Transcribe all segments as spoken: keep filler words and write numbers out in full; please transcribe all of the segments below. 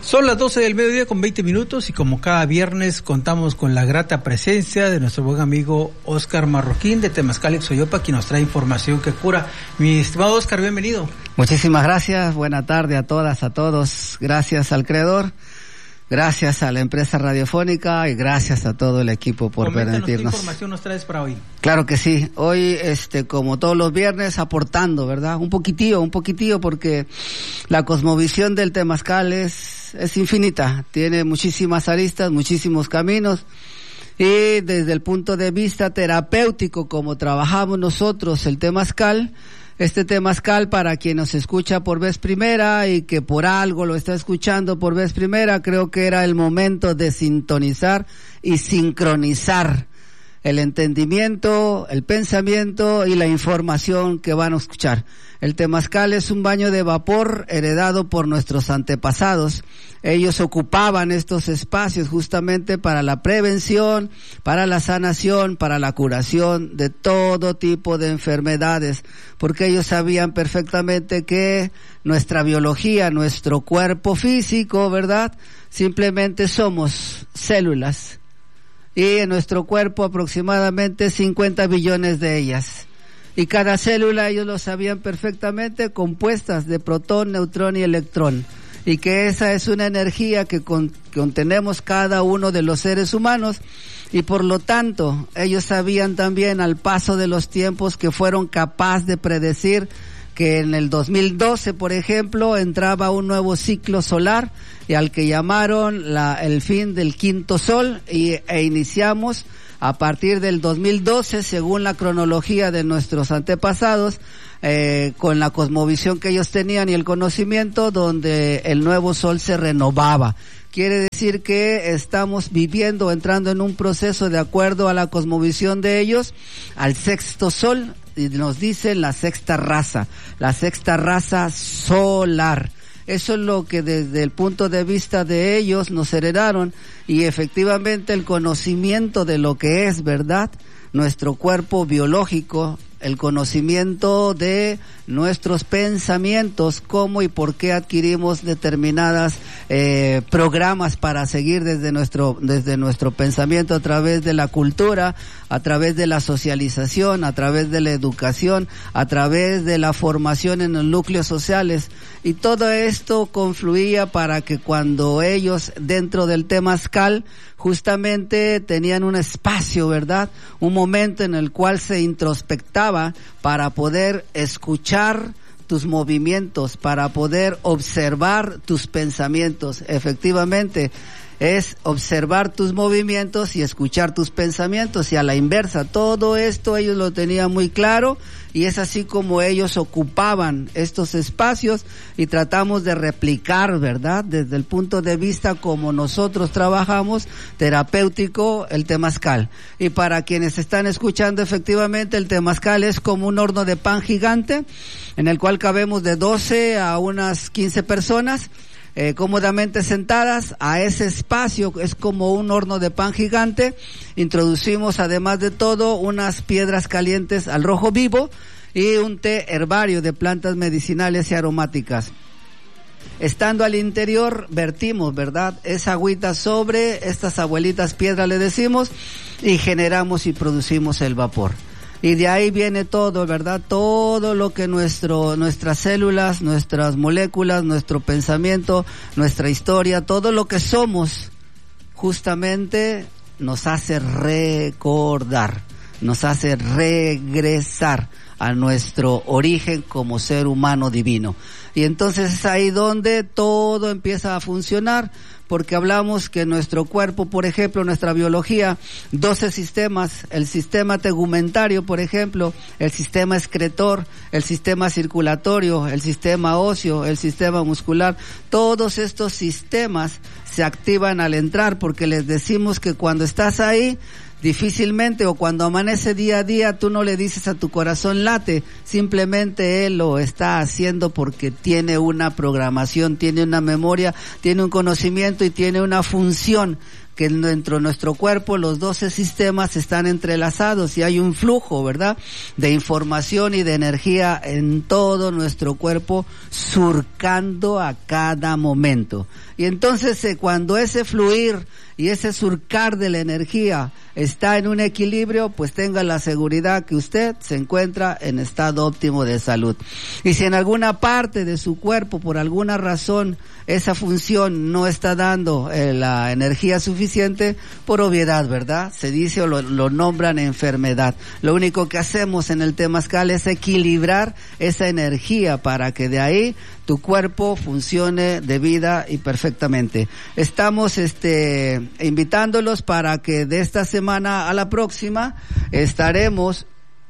Son las doce del mediodía con veinte minutos y como cada viernes contamos con la grata presencia de nuestro buen amigo Óscar Marroquín de Temazcal, Ixoyopa, quien nos trae información que cura. Mi estimado Óscar, bienvenido. Muchísimas gracias, buena tarde a todas, a todos. Gracias al Creador, gracias a la empresa radiofónica y gracias a todo el equipo por Coméntanos permitirnos. ¿Qué información nos traes para hoy? Claro que sí, hoy este como todos los viernes aportando, ¿verdad? Un poquitillo, un poquitillo porque la cosmovisión del Temazcal es es infinita, tiene muchísimas aristas, muchísimos caminos y desde el punto de vista terapéutico como trabajamos nosotros el Temazcal, este Temazcal para quien nos escucha por vez primera y que por algo lo está escuchando por vez primera, creo que era el momento de sintonizar y sincronizar el entendimiento, el pensamiento y la información que van a escuchar. El Temazcal es un baño de vapor heredado por nuestros antepasados. Ellos ocupaban estos espacios justamente para la prevención, para la sanación, para la curación de todo tipo de enfermedades, porque ellos sabían perfectamente que nuestra biología, nuestro cuerpo físico, ¿verdad? Simplemente somos células. Y en nuestro cuerpo aproximadamente cincuenta billones de ellas. Y cada célula, ellos lo sabían perfectamente, compuestas de protón, neutrón y electrón. Y que esa es una energía que con, contenemos cada uno de los seres humanos. Y por lo tanto, ellos sabían también al paso de los tiempos que fueron capaces de predecir que en el dos mil doce, por ejemplo, entraba un nuevo ciclo solar y al que llamaron la, el fin del quinto sol y, e iniciamos a partir del dos mil doce, según la cronología de nuestros antepasados, eh, con la cosmovisión que ellos tenían y el conocimiento, donde el nuevo sol se renovaba. Quiere decir que estamos viviendo, entrando en un proceso de acuerdo a la cosmovisión de ellos, al sexto sol, y nos dicen la sexta raza, la sexta raza solar. Eso es lo que desde el punto de vista de ellos nos heredaron y efectivamente el conocimiento de lo que es, ¿verdad?, nuestro cuerpo biológico, el conocimiento de nuestros pensamientos, cómo y por qué adquirimos determinadas eh, programas para seguir desde nuestro desde nuestro pensamiento a través de la cultura, a través de la socialización, a través de la educación, a través de la formación en los núcleos sociales, y todo esto confluía para que cuando ellos dentro del Temazcal justamente tenían un espacio, ¿verdad?, un momento en el cual se introspectaba para poder escuchar tus movimientos, para poder observar tus pensamientos. Efectivamente, es observar tus movimientos y escuchar tus pensamientos, y a la inversa. Todo esto ellos lo tenían muy claro, y es así como ellos ocupaban estos espacios, y tratamos de replicar, ¿verdad?, desde el punto de vista como nosotros trabajamos, terapéutico, el Temazcal. Y para quienes están escuchando, efectivamente, el Temazcal es como un horno de pan gigante, en el cual cabemos de doce a unas quince personas, Eh, cómodamente sentadas. A ese espacio es como un horno de pan gigante. Introducimos además de todo unas piedras calientes al rojo vivo y un té herbario de plantas medicinales y aromáticas. Estando al interior, vertimos, ¿verdad?, esa agüita sobre estas abuelitas piedras, le decimos, y generamos y producimos el vapor. Y de ahí viene todo, ¿verdad? Todo lo que nuestro, nuestras células, nuestras moléculas, nuestro pensamiento, nuestra historia, todo lo que somos, justamente nos hace recordar, nos hace regresar a nuestro origen como ser humano divino. Y entonces es ahí donde todo empieza a funcionar, porque hablamos que nuestro cuerpo, por ejemplo, nuestra biología, doce sistemas, el sistema tegumentario, por ejemplo, el sistema excretor, el sistema circulatorio, el sistema óseo, el sistema muscular, todos estos sistemas se activan al entrar, porque les decimos que cuando estás ahí, difícilmente, o cuando amanece día a día, tú no le dices a tu corazón late, simplemente él lo está haciendo porque tiene una programación, tiene una memoria, tiene un conocimiento y tiene una función que dentro de nuestro cuerpo los doce sistemas están entrelazados y hay un flujo, ¿verdad?, de información y de energía en todo nuestro cuerpo, surcando a cada momento. Y entonces eh, cuando ese fluir y ese surcar de la energía está en un equilibrio, pues tenga la seguridad que usted se encuentra en estado óptimo de salud. Y si en alguna parte de su cuerpo, por alguna razón, esa función no está dando eh, la energía suficiente, por obviedad, ¿verdad?, se dice o lo, lo nombran enfermedad. Lo único que hacemos en el Temazcal es equilibrar esa energía para que de ahí tu cuerpo funcione de vida y perfectamente. Estamos este invitándolos para que de esta semana a la próxima estaremos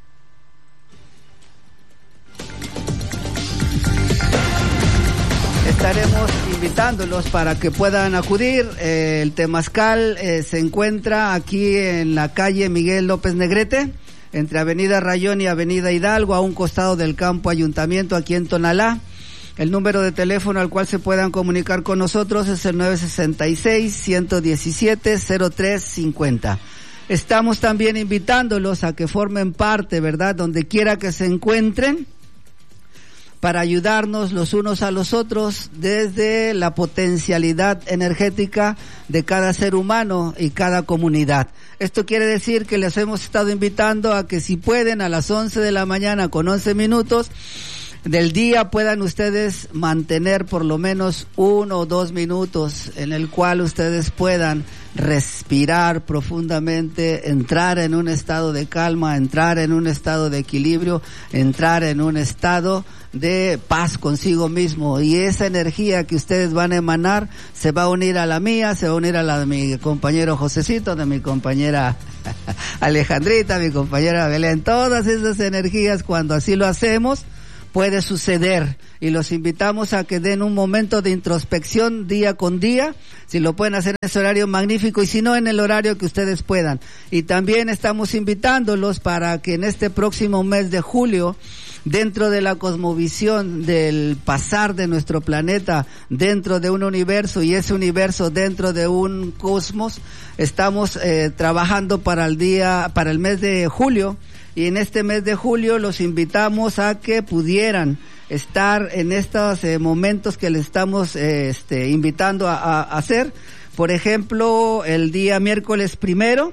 estaremos invitándolos para que puedan acudir. Eh, el Temazcal eh, se encuentra aquí en la calle Miguel López Negrete, entre Avenida Rayón y Avenida Hidalgo, a un costado del campo Ayuntamiento, aquí en Tonalá. El número de teléfono al cual se puedan comunicar con nosotros es el nueve seis seis, uno uno siete, cero tres cinco cero. Estamos también invitándolos a que formen parte, ¿verdad?, donde quiera que se encuentren, para ayudarnos los unos a los otros desde la potencialidad energética de cada ser humano y cada comunidad. Esto quiere decir que les hemos estado invitando a que si pueden a las once de la mañana con once minutos del día puedan ustedes mantener por lo menos uno o dos minutos en el cual ustedes puedan respirar profundamente, entrar en un estado de calma, entrar en un estado de equilibrio, entrar en un estado de paz consigo mismo, y esa energía que ustedes van a emanar se va a unir a la mía, se va a unir a la de mi compañero Josecito, de mi compañera Alejandrita, mi compañera Belén. Todas esas energías, cuando así lo hacemos, puede suceder, y los invitamos a que den un momento de introspección día con día. Si lo pueden hacer en ese horario, magnífico, y si no, en el horario que ustedes puedan. Y también estamos invitándolos para que en este próximo mes de julio, dentro de la cosmovisión del pasar de nuestro planeta dentro de un universo, y ese universo dentro de un cosmos, estamos eh, trabajando para el día, para el mes de julio. Y en este mes de julio los invitamos a que pudieran estar en estos eh, momentos que les estamos eh, este, invitando a, a, a hacer. Por ejemplo, el día miércoles primero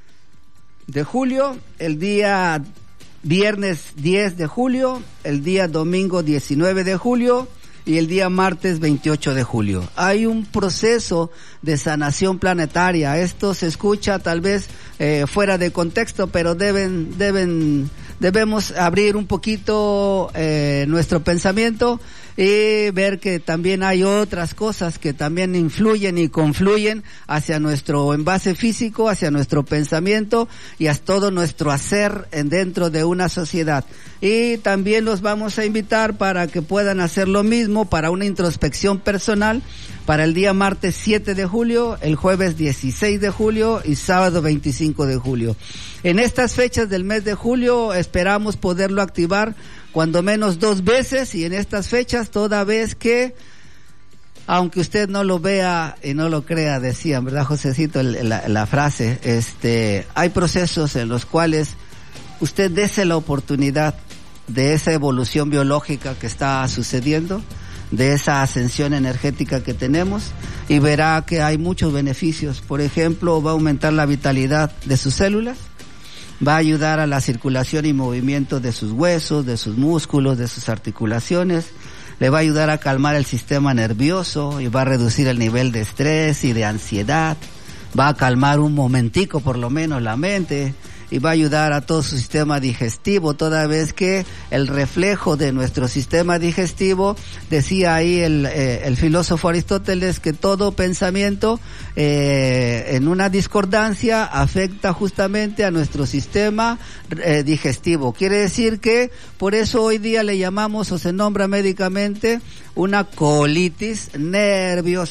de julio, el día viernes diez de julio, el día domingo diecinueve de julio y el día martes veintiocho de julio. Hay un proceso de sanación planetaria. Esto se escucha tal vez eh, fuera de contexto, pero deben, deben, debemos abrir un poquito eh, nuestro pensamiento y ver que también hay otras cosas que también influyen y confluyen hacia nuestro envase físico, hacia nuestro pensamiento y a todo nuestro hacer en dentro de una sociedad. Y también los vamos a invitar para que puedan hacer lo mismo para una introspección personal para el día martes siete de julio, el jueves dieciséis de julio y sábado veinticinco de julio. En estas fechas del mes de julio esperamos poderlo activar cuando menos dos veces, y en estas fechas toda vez que, aunque usted no lo vea y no lo crea, decían, ¿verdad, Josecito? La, la frase, este, hay procesos en los cuales usted dése la oportunidad de esa evolución biológica que está sucediendo, de esa ascensión energética que tenemos, y verá que hay muchos beneficios. Por ejemplo, va a aumentar la vitalidad de sus células, va a ayudar a la circulación y movimiento de sus huesos, de sus músculos, de sus articulaciones, le va a ayudar a calmar el sistema nervioso y va a reducir el nivel de estrés y de ansiedad, va a calmar un momentico por lo menos la mente, y va a ayudar a todo su sistema digestivo, toda vez que el reflejo de nuestro sistema digestivo, decía ahí el, eh, el filósofo Aristóteles, que todo pensamiento eh, en una discordancia afecta justamente a nuestro sistema eh, digestivo. Quiere decir que por eso hoy día le llamamos, o se nombra médicamente, una colitis nerviosa.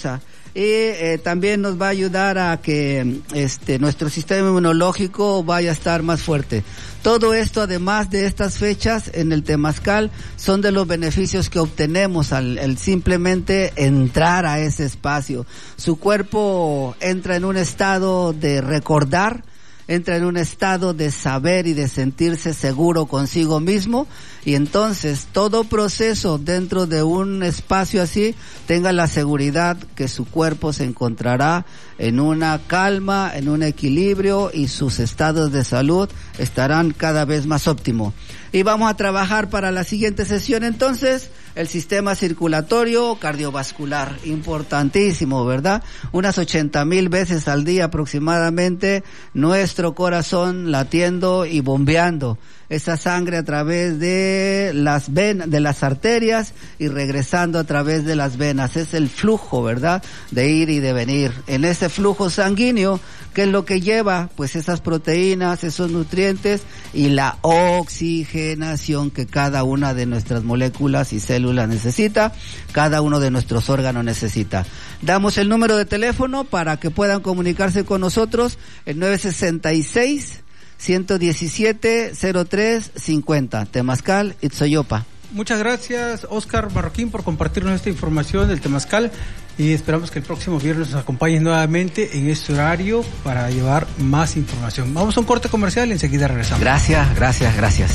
y eh, también nos va a ayudar a que este nuestro sistema inmunológico vaya a estar más fuerte. Todo esto, además de estas fechas en el Temazcal, son de los beneficios que obtenemos al, al simplemente entrar a ese espacio. Su cuerpo entra en un estado de recordar, entra en un estado de saber y de sentirse seguro consigo mismo, y entonces todo proceso dentro de un espacio así tenga la seguridad que su cuerpo se encontrará en una calma, en un equilibrio, y sus estados de salud estarán cada vez más óptimos. Y vamos a trabajar para la siguiente sesión entonces el sistema circulatorio cardiovascular, importantísimo, ¿verdad? Unas ochenta mil veces al día aproximadamente nuestro corazón latiendo y bombeando esa sangre a través de las venas, de las arterias, y regresando a través de las venas. Es el flujo, ¿verdad?, de ir y de venir. En ese flujo sanguíneo, ¿qué es lo que lleva? Pues esas proteínas, esos nutrientes y la oxigenación que cada una de nuestras moléculas y células necesita, cada uno de nuestros órganos necesita. Damos el número de teléfono para que puedan comunicarse con nosotros, el nueve sesenta y seis, ciento diecisiete, cero tres cincuenta, Temazcal, Ixoyopa. Muchas gracias, Óscar Marroquín, por compartirnos esta información del Temazcal, y esperamos que el próximo viernes nos acompañes nuevamente en este horario para llevar más información. Vamos a un corte comercial y enseguida regresamos. Gracias, gracias, gracias.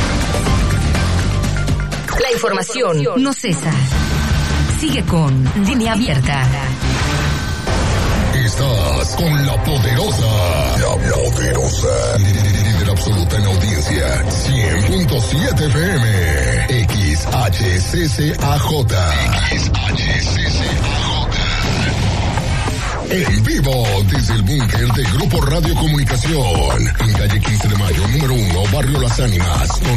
La información no cesa. Sigue con Línea Abierta. Estás con la poderosa, la poderosa, líder absoluta en audiencia, cien punto siete F M, X H C C A J, X H C C A J. En vivo desde el búnker de Grupo Radio Comunicación, en calle quince de mayo, número uno, Barrio Las Ánimas,